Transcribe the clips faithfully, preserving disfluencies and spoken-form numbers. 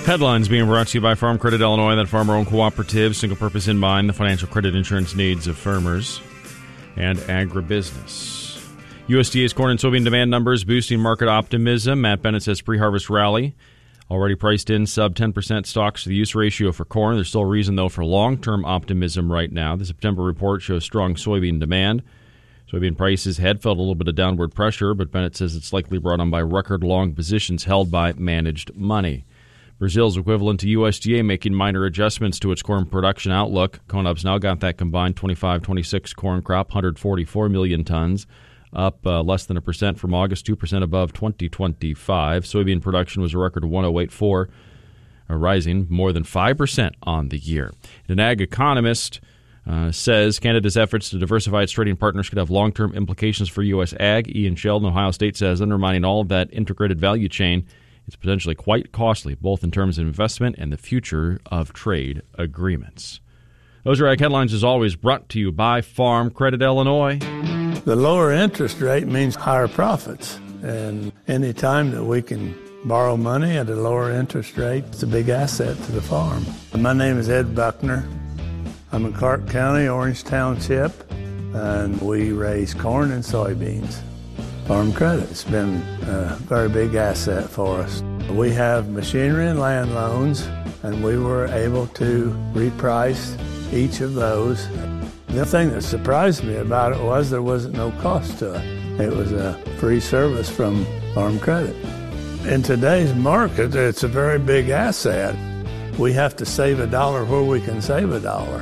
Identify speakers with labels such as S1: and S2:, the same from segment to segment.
S1: Headlines being brought to you by Farm Credit Illinois, that farmer-owned cooperative, single purpose in mind, the financial credit insurance needs of farmers and agribusiness. U S D A's corn and soybean demand numbers boosting market optimism. Matt Bennett says pre-harvest rally already priced in sub ten percent stocks to the use ratio for corn. There's still reason, though, for long-term optimism right now. The September report shows strong soybean demand. Soybean prices had felt a little bit of downward pressure, but Bennett says it's likely brought on by record-long positions held by managed money. Brazil's equivalent to U S D A making minor adjustments to its corn production outlook. CONUB's now got that combined twenty-five twenty-six corn crop, one hundred forty-four million tons, up uh, less than a percent from August, two percent above twenty twenty-five. Soybean production was a record one oh eight point four, uh, rising more than five percent on the year. An ag economist uh, says Canada's efforts to diversify its trading partners could have long-term implications for U S ag. Ian Sheldon, Ohio State, says undermining all of that integrated value chain is potentially quite costly, both in terms of investment and the future of trade agreements. Those are ag headlines, as always, brought to you by Farm Credit Illinois.
S2: The lower interest rate means higher profits, and any time that we can borrow money at a lower interest rate, it's a big asset to the farm. My name is Ed Buckner. I'm in Clark County, Orange Township, and we raise corn and soybeans. Farm Credit's been a very big asset for us. We have machinery and land loans, and we were able to reprice each of those. The thing that surprised me about it was there wasn't no cost to it. It was a free service from Farm Credit. In today's market, it's a very big asset. We have to save a dollar where we can save a dollar.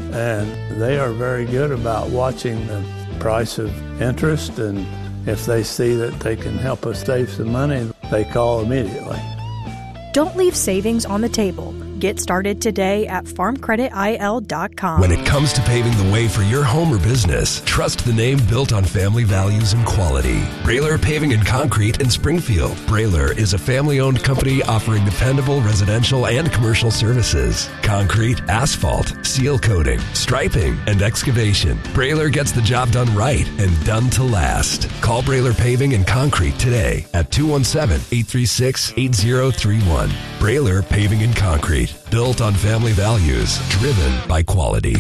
S2: And they are very good about watching the price of interest, and if they see that they can help us save some money, they call immediately.
S3: Don't leave savings on the table. Get started today at farm credit I L dot com.
S4: When it comes to paving the way for your home or business, trust the name built on family values and quality. Brailer Paving and Concrete in Springfield. Brailer is a family-owned company offering dependable residential and commercial services. Concrete, asphalt, seal coating, striping, and excavation. Brailer gets the job done right and done to last. Call Brailer Paving and Concrete today at two one seven, eight three six, eight zero three one. Brailer Paving and Concrete. Built on family values, driven by quality.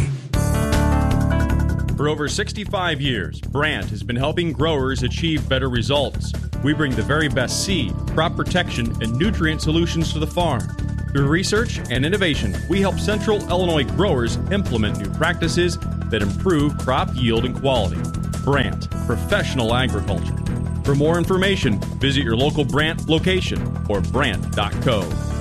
S1: For over sixty-five years, Brandt has been helping growers achieve better results. We bring the very best seed, crop protection, and nutrient solutions to the farm. Through research and innovation, we help Central Illinois growers implement new practices that improve crop yield and quality. Brandt, professional agriculture. For more information, visit your local Brandt location or brandt dot co.